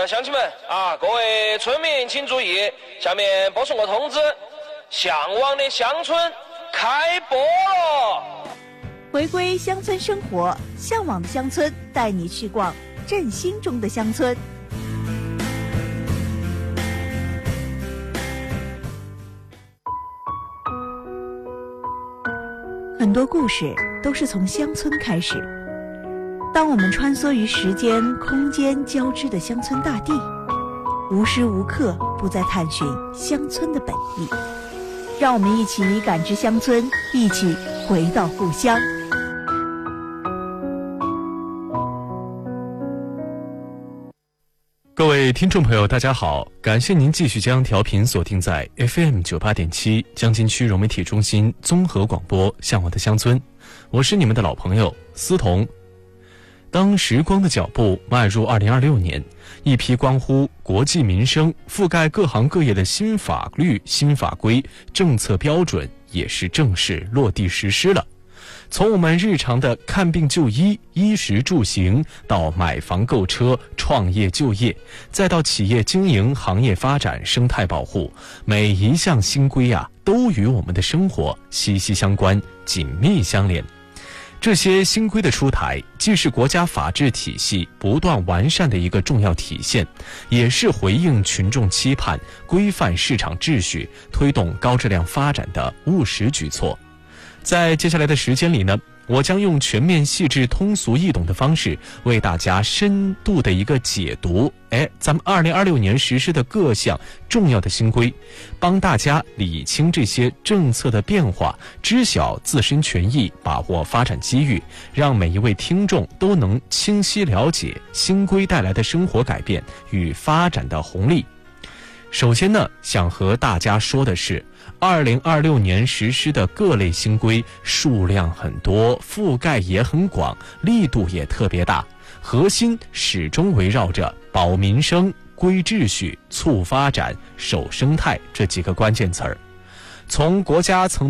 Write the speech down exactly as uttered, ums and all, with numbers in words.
乡亲们啊，各位村民请注意，下面播送个通知，向往的乡村开播了。 回归乡村生活，向往的乡村带你去逛振兴中的乡村。很多故事都是从乡村开始。当我们穿梭于时间、空间交织的乡村大地，无时无刻不在探寻乡村的本意。让我们一起感知乡村，一起回到故乡。 各位听众朋友大家好，感谢您继续将调频锁定在 F M 九十八点七 江津区融媒体中心综合广播向往的乡村，我是你们的老朋友思彤。当时光的脚步迈入二零二六年，一批关乎国计民生、覆盖各行各业的新法律、新法规、政策标准也是正式落地实施了。从我们日常的看病就医、衣食住行，到买房购车、创业就业，再到企业经营、行业发展、生态保护，每一项新规啊，都与我们的生活息息相关、紧密相连。这些新规的出台，既是国家法治体系不断完善的一个重要体现，也是回应群众期盼、规范市场秩序、推动高质量发展的务实举措。在接下来的时间里呢，我将用全面、细致、通俗易懂的方式，为大家深度的一个解读，哎，咱们二零二六年实施的各项重要的新规，帮大家理清这些政策的变化，知晓自身权益，把握发展机遇，让每一位听众都能清晰了解新规带来的生活改变与发展的红利。首先呢，想和大家说的是，二零二六年实施的各类新规数量很多，覆盖也很广，力度也特别大，核心始终围绕着保民生、规秩序、促发展、守生态这几个关键词儿。从国家层